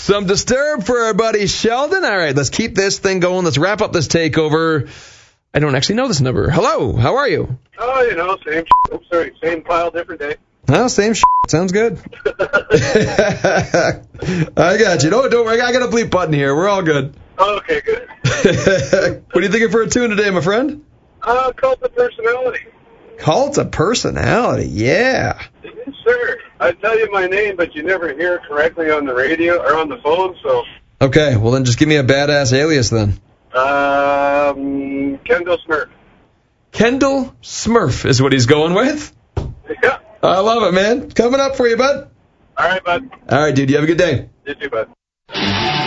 Some Disturbed for our buddy Sheldon. All right, let's keep this thing going. Let's wrap up this takeover. I don't actually know this number. Hello, how are you? Oh, same file, different day. Oh, same shit. Sounds good. I got you. Don't worry, I got a bleep button here. We're all good. Okay, good. What are you thinking for a tune today, my friend? Cult of Personality. Cult of Personality, yeah. Yes, sir. I tell you my name, but you never hear it correctly on the radio or on the phone, so... Okay, well then just give me a badass alias then. Kendall Smurf. Kendall Smurf is what he's going with? Yeah. I love it, man. Coming up for you, bud. All right, bud. All right, dude. You have a good day. You too, bud.